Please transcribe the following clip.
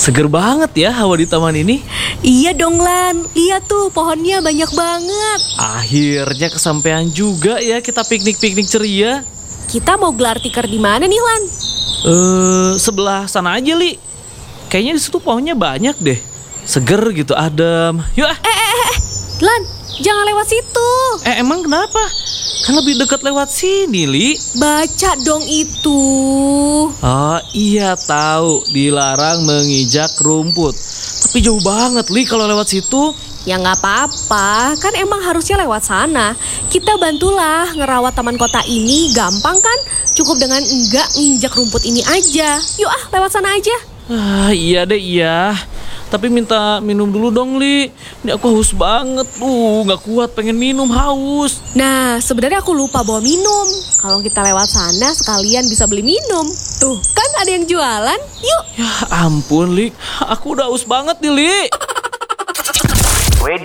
Seger banget ya hawa di taman ini. Iya dong Lan, lihat tuh pohonnya banyak banget. Akhirnya kesampaian juga ya kita piknik-piknik ceria. Kita mau gelar tikar di mana nih Lan? Sebelah sana aja, Li. Kayaknya di situ pohonnya banyak deh. Seger gitu, adem. Yuk ah. Lan, jangan lewat situ. Emang kenapa? Kan lebih dekat lewat sini, Li. Baca dong itu. Oh iya tahu, dilarang menginjak rumput. Tapi jauh banget, Li, kalau lewat situ. Ya nggak apa-apa, kan emang harusnya lewat sana. Kita bantulah ngerawat taman kota ini, gampang kan? Cukup dengan enggak nginjak rumput ini aja. Yuk ah, lewat sana aja. Iya deh, iya. Tapi minta minum dulu dong, Li. Ini aku haus banget tuh, nggak kuat pengen minum, haus. Nah, sebenarnya aku lupa bawa minum. Kalau kita lewat sana, sekalian bisa beli minum. Tuh, kan ada yang jualan. Yuk. Ya ampun, Li. Aku udah haus banget nih, Li.